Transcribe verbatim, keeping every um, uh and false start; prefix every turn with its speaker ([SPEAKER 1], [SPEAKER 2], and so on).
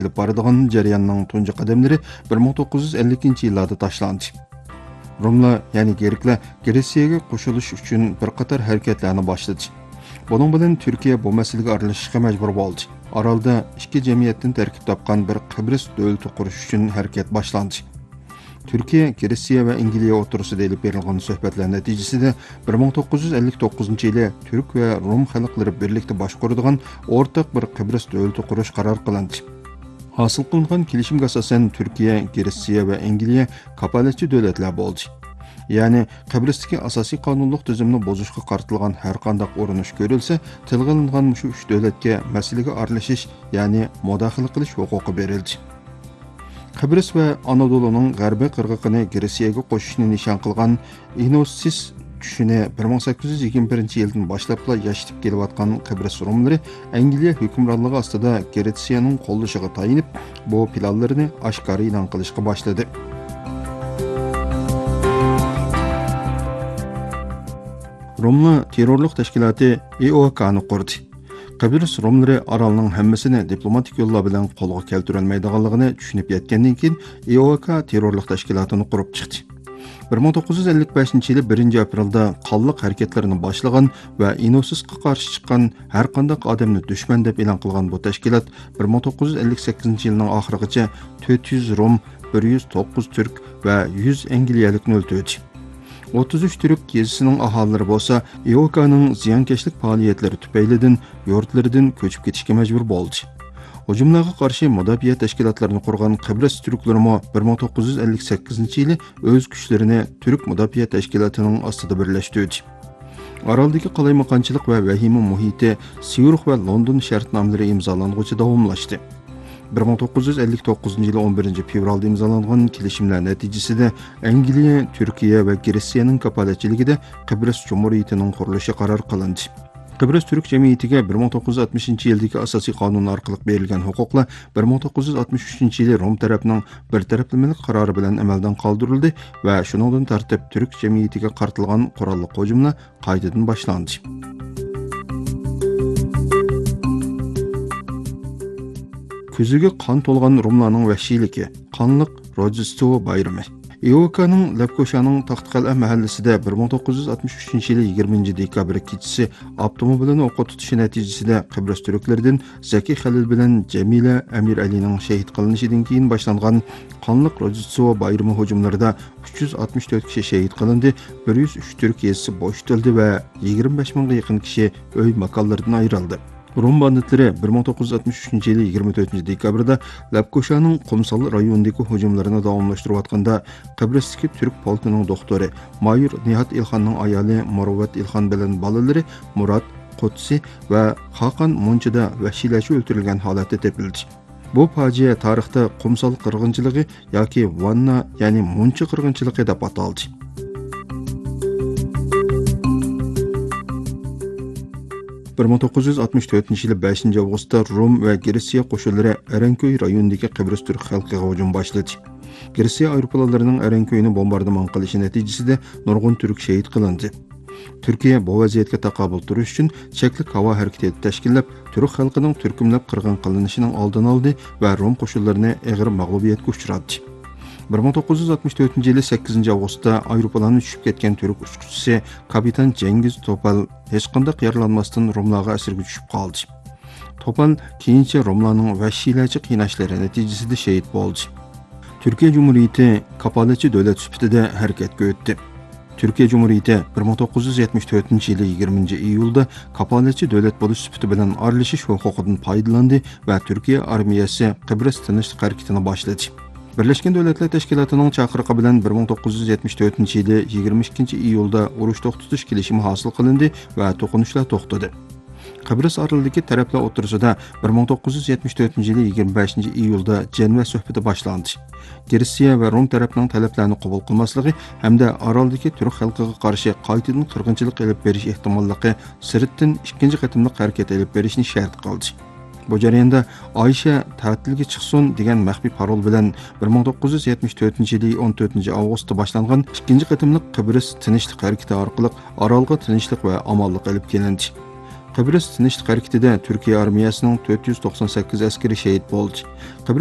[SPEAKER 1] ilib boradigan jarayonning tunji qadamlari bir ming to'qqiz yuz ellikinchi yillarda tashlandi. Rumlar, ya'ni Geriklar, Gretsiyaga qo'shilish uchun bir qator harakatlarni boshladi. Buning bilan Turkiya bu masalaga aralashishga majbur bo'ldi. Orolda ikki jamiyatdan tarkib topgan bir Qibros davlati qurish uchun harakat boshlandi. Turkiya, Gretsiya va Angliya o'rtasida olib berilgan suhbatlar natijasida bir ming to'qqiz yuz ellik to'qqizinchi yili Turk va Rum xalqlari birlikda boshqaradigan o'rtaq bir Qibros davlati qurish qaror qilindi. Hosil qilingan kelishimga asosan Turkiya, Gretsiya va Angliya kapolatchi davlatlar bo'ldi. Ya'ni Qibrosdagi asosiy qonunliq tizimni buzishga qaratilgan har qanday urinish ko'rilsa, tilga olingan shu uch davlatga masalaga aralashish, ya'ni mudohala qilish huquqi berildi. Qibros va Anadoluning g'arbiy qirg'og'ini Gretsiyaga qo'shishni nishon qilgan Inossis kuchini bir ming sakkiz yuz yigirma birinchi yildan boshlabla yashitib kelayotgan Qibros rumlari Angliya hukmronligi ostida Gretsiyaning qo'llashiga tayinib, bu planlarini oshkora e'lon qilishga boshladi. Rumlar terrorlik tashkiloti E O K'ni qurdi. Qibros rumlari orolning hammasini diplomatik yo'llar bilan qo'lga keltirilmaydiganligini tushunib yetgandan keyin E O K terrorlik tashkilotini qurib chiqdi. bir ming to'qqiz yuz ellik beshinchi yili birinchi aprelda qonliq harakatlarini boshlagan va Inossisga qarshi chiqqan har qanday odamni dushman deb e'lon qilgan bu tashkilot bir ming to'qqiz yuz ellik sakkizinchi yilning oxirigacha to'rt yuz rum, bir yuz to'qqiz turk va yuz angliyalikni o'ldirdi. o'ttiz uch turk gezisining aholilari bo'lsa, E O K'ning ziyonkashlik faoliyatlari tufaylidan yurtlaridan ko'chib ketishga majbur bo'ldi. Hujumlarga qarshi mudofaa tashkilotlarini qurgan Qibros turklarimi bir ming to'qqiz yuz ellik sakkizinchi yili o'z kuchlarini Turk mudofaa tashkilotining ostida birlashtirdi. Oroldagi qalaymaqonchilik va vahima muhiti Syurix va London shartnomalari imzolanguncha davomlashdi. bir ming to'qqiz yuz ellik to'qqizinchi yil o'n birinchi fevralda imzolangan kelishimlar natijasida Angliya, Turkiya va Gretsiyaning kapolatchiligida Qibros Jumhuriyatining qurilishi qaror qilindi. Qibros Turk jamiyatiga bir ming to'qqiz yuz oltmishinchi yildagi asosiy qonun orqali berilgan huquqlar bir ming to'qqiz yuz oltmish uchinchi yili Rum tarafining bir taraflamalik qarori bilan amaldan qoldirildi va shuningdan tartib Turk jamiyatiga qaratilgan qurolli hujumlar qaytadan boshlandi. Ko'ziga qon to'lgan Rumlarning vahshiyligi, qonliq Rojdestvo bayrami. E O K'ning Labkoshaning Taxtqal'a mahallasida bir ming to'qqiz yuz oltmish uchinchi yili yigirmanchi dekabr kechasi avtomobilini o'qqa tutishi natijasida Qibros turklaridan Zaki Xalil bilan Jamila Amir Alining shahid qilinishidan keyin boshlangan qonliq Rojdestvo bayrami hujumlarida uch yuz oltmish to'rt kishi shahid qilindi, bir yuz uch turk yezisi bo'shatildi va yigirma besh mingga yaqin kishi uy makonlaridan ayrildi. Rum banditlari bir ming to'qqiz yuz oltmish uchinchi yili yigirma to'rtinchi dekabrda Labkoshaning Qumsal rayonidagi hujumlarini davomlashtirayotganda Qibrosdagi turk polkining doktori Mayor Nihat Ilxonning ayoli Murvat Ilxon bilan bolalari Murat, Qutsi va Xaqon Munchida vahshiylarcha o'ldirilgan holatda topildi. Bu fojia tarixda Qumsal qirg'inchiligi yoki Vanna, ya'ni Munchi qirg'inchiligi deb ataldi. bir ming to'qqiz yuz oltmish to'rtinchi yili beshinchi avgustda Rum va Gretsiya qo'shinlari Arankoy rayonidagi Qibros turk xalqiga hujum boshladi. Gretsiya aeroplanlarining Arankoyni bombardimon qilishi natijasida nurg'un turk shahid qilindi. Turkiya bu vaziyatga taqobil turish uchun cheklik havo harakati tashkillab, turk xalqining turkumlab qirg'in qilinishining oldini oldi va Rum qo'shinlarini og'ir mag'lubiyatga uchratdi. bir ming to'qqiz yuz oltmish to'rtinchi yili sakkizinchi avgustda aeroplanni tushib ketgan turk uchuvchisi kapitan Cengiz Topal hech qanday yaralanmasdan Rumlarga asirga tushib qoldi. Topal keyincha Rumlarning vahshiylarcha qiynashlari natijasida shahid bo'ldi. Turkiya Jumhuriyati kapolatchi davlat sifatida harakatga o'tdi. Turkiya Jumhuriyati bir ming to'qqiz yuz yetmish to'rtinchi yili yigirmanchi iyulda kapolatchi davlat bo'lish sifati bilan aralashish huquqidan foydalandi va Turkiya armiyasi Qibros tinchlik harakatini boshladi. Birlashgan Davlatlar Tashkilotining chaqiriqi bilan bir ming to'qqiz yuz yetmish to'rtinchi yili yigirma ikkinchi iyulda urush to'xtatish kelishimi hosil qilindi va to'qinishlar to'xtadi. Qibros orolidagi taraflar o'rtasida bir ming to'qqiz yuz yetmish to'rtinchi yili yigirma beshinchi iyulda janva suhbati boshlandi. Gretsiya va Rum tarafining talablarini qabul qilmasligi hamda oroldagi turk xalqiga qarshi qaytadan qirg'inchilik qilib berish ehtimolligi sirtdan ikkinchi qatimliq harakat olib berishni shart qildi. Bu jarayonda Oysha ta'tilga chiqsin degan maxfiy parol bilan bir ming to'qqiz yuz yetmish to'rtinchi yili o'n to'rtinchi avgustda boshlangan ikkinchi qatimliq Qibros tinchlik harakati orqali orolga tinchlik va omonlik olib kelindi. Qibris tinchlik harakatida Turkiya armiyasining to'rt yuz to'qson sakkiz askari shahid bo'ldi.